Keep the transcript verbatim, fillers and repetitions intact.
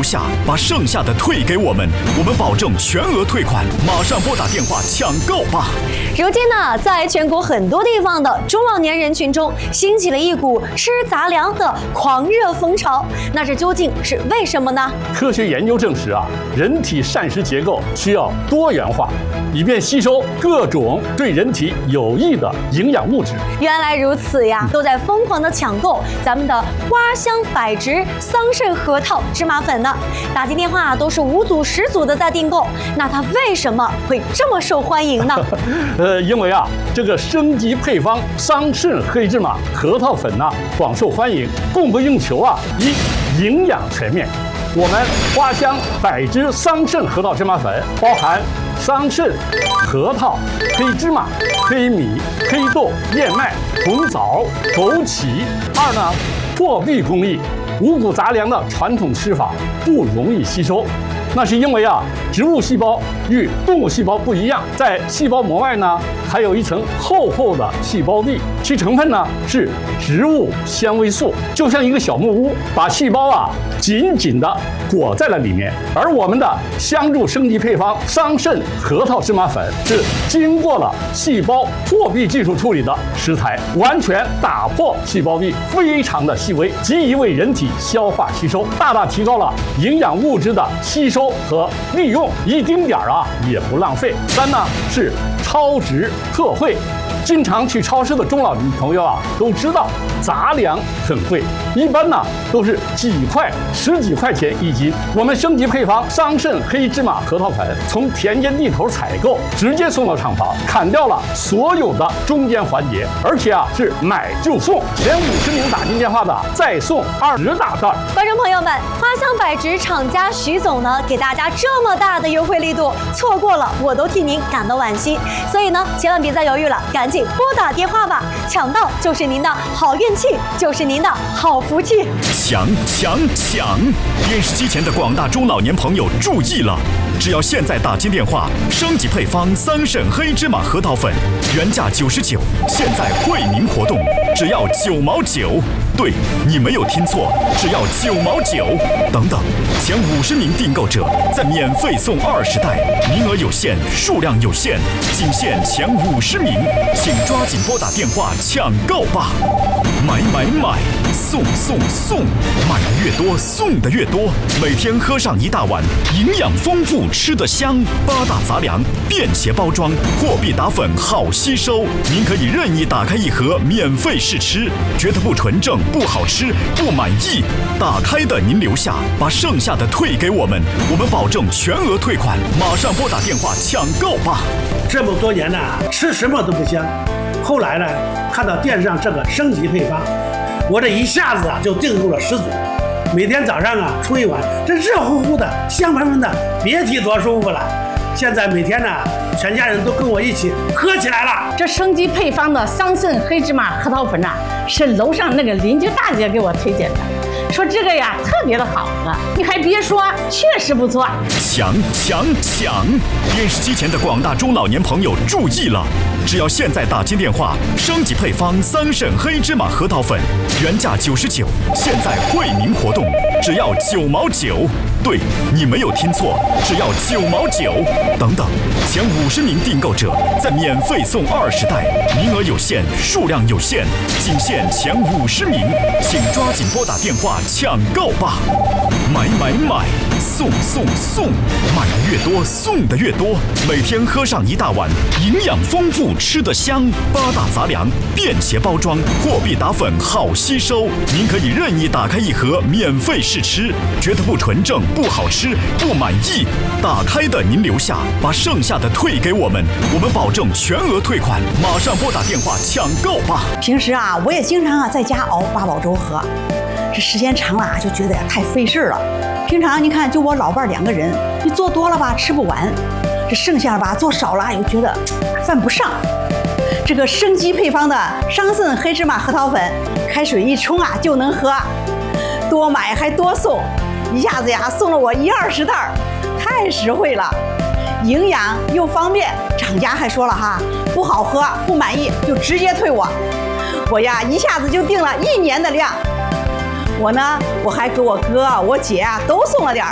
下，把剩下的退给我们，我们保证全额退款。马上拨打电话抢购吧！ 如今呢，在全国很多地方的中老年人群中，兴起了一股吃杂粮的狂热风潮。那这究竟是为什么呢？ 科学研究证实啊，人体膳食结构需要多元化，以便吸收各种对人体有益的营养物质。 原来如此呀，都在疯狂的抢购咱们的花香百植桑葚核桃芝麻粉呢。打进电话都是五组十组的在订购，那它为什么会这么受欢迎呢？ 呃，因为啊，这个升级配方桑葚黑芝麻核桃粉呐、啊、广受欢迎，供不应求啊，一营养全面。我们花香百植桑葚核桃芝麻粉包含桑葚、核桃、黑芝麻、黑米、黑豆、燕麦、红枣、枸杞。二呢，破壁工艺，五谷杂粮的传统吃法不容易吸收。那是因为啊，植物细胞与动物细胞不一样，在细胞膜外呢，还有一层厚厚的细胞壁，其成分呢是植物纤维素，就像一个小木屋，把细胞啊紧紧地裹在了里面。而我们的香柱升级配方桑葚核桃芝麻粉是经过了细胞破壁技术处理的食材，完全打破细胞壁，非常的细微，极易为人体消化吸收，大大提高了营养物质的吸收和利用，一丁点儿啊也不浪费。三呢是超值特惠，经常去超市的中老年朋友啊都知道杂粮很贵，一般呢都是几块、十几块钱一斤。我们升级配方桑葚黑芝麻核桃粉，从田间地头采购，直接送到厂房，砍掉了所有的中间环节，而且啊是买就送，前五十名打进电话的再送二十大袋。 观众朋友们，花香百植厂家徐总呢给大家这么大的优惠力度，错过了我都替您感到惋惜。所以呢，千万别再犹豫了，赶紧拨打电话吧，抢到就是您的好运气，就是您的好福气。 抢抢抢！电视机前的广大中老年朋友注意了，只要现在打进电话，升级配方桑葚黑芝麻核桃粉，原价九十九，现在惠民活动只要九毛九。对，你没有听错，只要九毛九。等等，前五十名订购者再免费送二十袋，名额有限，数量有限，仅限前五十名，请抓紧拨打电话抢购吧！买买买，送送送，买的越多，送的越多。每天喝上一大碗，营养丰富，吃得香。八大杂粮，便携包装，货币打粉好吸收。您可以任意打开一盒，免费试吃，觉得不纯正、不好吃、不满意，打开的您留下，把剩下的退给我们，我们保证全额退款。马上拨打电话抢购吧！ 这么多年呢，吃什么都不香。后来呢，看到电视上这个升级配方，我这一下子啊就订购了十组，每天早上啊冲一碗，这热乎乎的、香喷喷的，别提多舒服了。现在每天呢，全家人都跟我一起喝起来了。 这升级配方的桑葚黑芝麻核桃粉呐、啊，是楼上那个邻居大姐给我推荐的，说这个呀特别的好喝。你还别说，确实不错。 抢抢抢！电视机前的广大中老年朋友注意了，只要现在打进电话，升级配方桑葚黑芝麻核桃粉，原价九十九，现在惠民活动只要九毛九。对，你没有听错，只要九毛九。等等，前五十名订购者再免费送二十袋，名额有限，数量有限，仅限前五十名，请抓紧拨打电话抢购吧！买买买，送送送，买的越多，送的越多。每天喝上一大碗，营养丰富，吃得香。八大杂粮，便携包装，货币打粉好吸收。您可以任意打开一盒，免费试吃，觉得不纯正、不好吃、不满意，打开的您留下，把剩下的退给我们，我们保证全额退款。马上拨打电话抢购吧！ 平时啊，我也经常啊在家熬八宝粥喝，这时间长了啊就觉得呀太费事了。平常你看，就我老伴两个人，你做多了吧吃不完，这剩下吧做少了又觉得犯不上。这个升级配方的桑葚黑芝麻核桃粉，开水一冲啊就能喝，多买还多送，一下子呀送了我一二十袋，太实惠了，营养又方便。厂家还说了哈，不好喝不满意就直接退我，我呀一下子就订了一年的量。我呢，我还给我哥、我姐啊都送了点儿。